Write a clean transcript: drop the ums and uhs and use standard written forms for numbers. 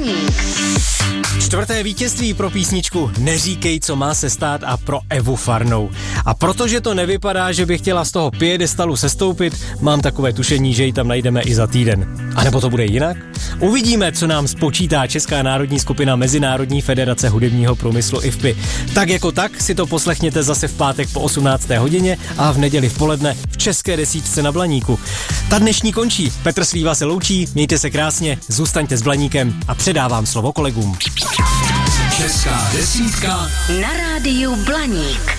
Blaník. Čtvrté vítězství pro písničku Neříkej, co má se stát a pro Evu Farnou. A protože to nevypadá, že by chtěla z toho piedestalu sestoupit, mám takové tušení, že ji tam najdeme i za týden. A nebo to bude jinak? Uvidíme, co nám spočítá Česká národní skupina Mezinárodní federace hudebního průmyslu IFPI. Tak jako tak si to poslechněte zase v pátek po 18. hodině a v neděli v poledne v České desítce na Blaníku. Ta dnešní končí. Petr Slíva se loučí, mějte se krásně, zůstaňte s Blaníkem a předávám slovo kolegům. Česká desítka na rádiu Blaník.